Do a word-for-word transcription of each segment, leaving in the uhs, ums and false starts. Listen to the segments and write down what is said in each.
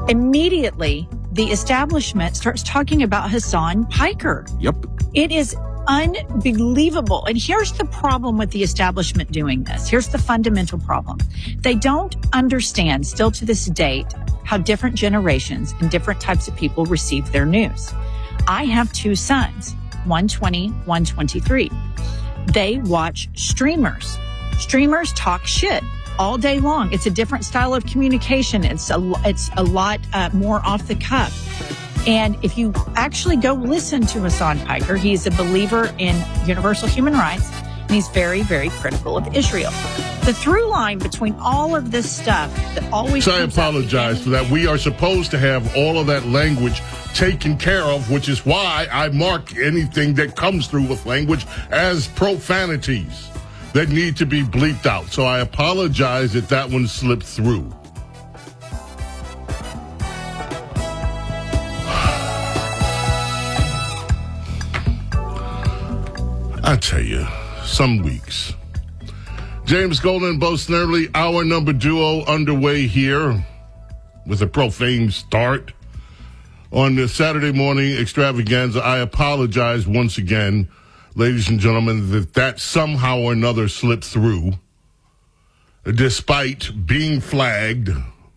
Immediately, the establishment starts talking about Hasan Piker. Yep. It is unbelievable. And here's the problem with the establishment doing this. Here's the fundamental problem. They don't understand, still to this date, how different generations and different types of people receive their news. I have two sons, one twenty, one twenty-three. They watch streamers. Streamers talk shit all day long. It's a different style of communication. It's a, it's a lot uh, more off the cuff. And if you actually go listen to Hasan Piker, he's a believer in universal human rights, and he's very, very critical of Israel. The through line between all of this stuff that always... So I apologize for that. We are supposed to have all of that language taken care of, which is why I mark anything that comes through with language as profanities that need to be bleeped out. So I apologize that that one slipped through. I tell you, some weeks. James Golden and Bo Snerdley, our number duo underway here with a profane start on the Saturday morning extravaganza. I apologize once again, ladies and gentlemen, that that somehow or another slipped through, despite being flagged.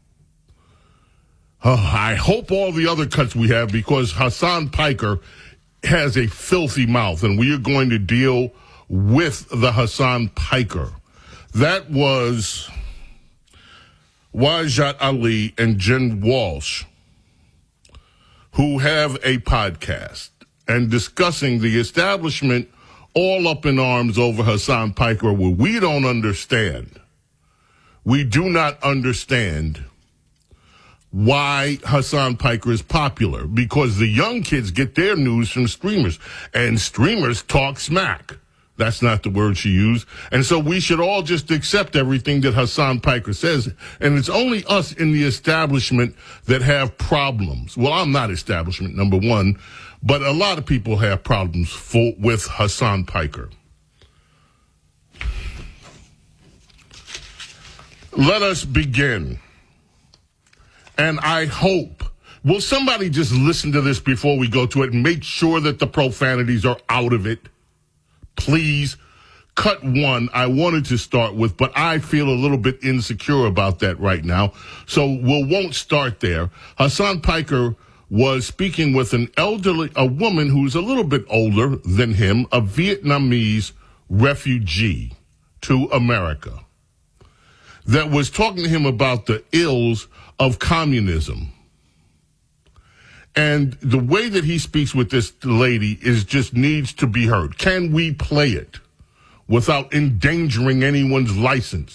Oh, I hope all the other cuts we have, because Hasan Piker has a filthy mouth, and we are going to deal with the Hasan Piker. That was Wajat Ali and Jen Walsh, who have a podcast and discussing the establishment all up in arms over Hasan Piker, where we don't understand. We do not understand why Hasan Piker is popular, because the young kids get their news from streamers, and streamers talk smack. That's not the word she used. And so we should all just accept everything that Hasan Piker says. And it's only us in the establishment that have problems. Well, I'm not establishment, number one, but a lot of people have problems for, with Hasan Piker. Let us begin. And I hope, will somebody just listen to this before we go to it and make sure that the profanities are out of it? Please. Cut one I wanted to start with, but I feel a little bit insecure about that right now. So we won't start there. Hasan Piker was speaking with an elderly, a woman who's a little bit older than him, a Vietnamese refugee to America, that was talking to him about the ills of communism. And the way that he speaks with this lady is just needs to be heard. Can we play it without endangering anyone's license?